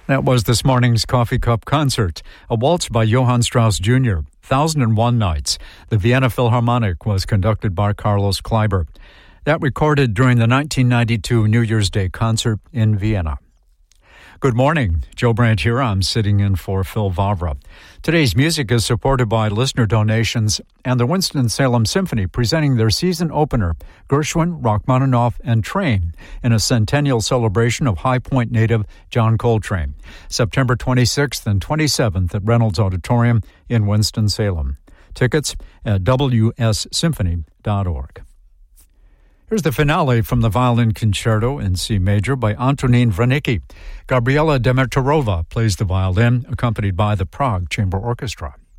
That was this morning's Coffee Cup concert, a waltz by Johann Strauss Jr., 1001 Nights. The Vienna Philharmonic was conducted by Carlos Kleiber. That recorded during the 1992 New Year's Day concert in Vienna. Good morning. Joe Brandt here. I'm sitting in for Phil Vavra. Today's music is supported by listener donations and the Winston-Salem Symphony presenting their season opener, Gershwin, Rachmaninoff, and Train, in a centennial celebration of High Point native John Coltrane, September 26th and 27th at Reynolds Auditorium in Winston-Salem. Tickets at wssymphony.org. Here's the finale from the Violin Concerto in C major by Antonín Vranický. Gabriela Demetrova plays the violin, accompanied by the Prague Chamber Orchestra.